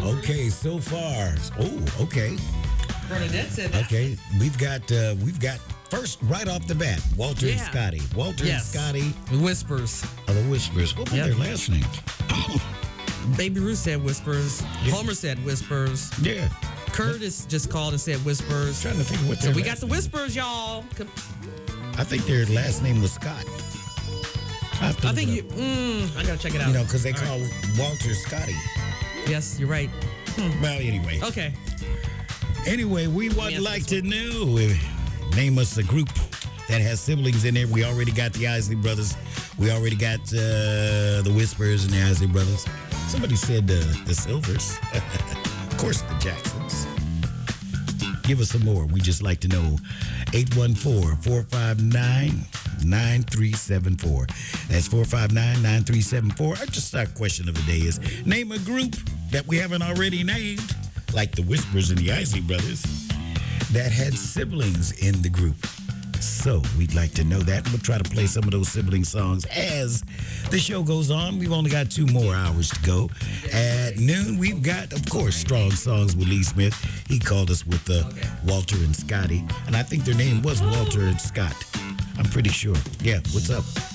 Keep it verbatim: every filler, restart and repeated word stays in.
Okay, so far. Oh, okay. Bernadette said that. Okay, we've got uh, we've got first right off the bat, Walter and Yeah. Scotty. Walter Yes. and Scotty The Whispers. are the Whispers. What were Yep. their last names? Baby Ruth said Whispers. Yeah. Homer said Whispers. Yeah, Curtis just called and said Whispers. trying to think of what So their we last got the name- Whispers, y'all. Come- I think their last name was Scott. I, have to I look think it you. up. Mm, I gotta check it out. You know, because they All call right. Walter Scotty. Yes, you're right. Well, anyway. Okay. Anyway, we would answer like this to know. uh, Name us a group that has siblings in there. We already got the Isley Brothers. We already got uh, the Whispers and the Isley Brothers. Somebody said uh, the Silvers. Of course, the Jacksons. Give us some more. We just like to know. eight one four, four five nine, nine three seven four. That's four five nine, nine three seven four. Just our question of the day is, name a group that we haven't already named, like the Whispers and the Isley Brothers, that had siblings in the group. So we'd like to know that. We'll try to play some of those sibling songs as the show goes on. We've only got two more hours to go. At noon, we've got, of course, Strong Songs with Lee Smith. He called us with uh, Walter and Scotty. And I think their name was Walter and Scott. I'm pretty sure. Yeah, what's up?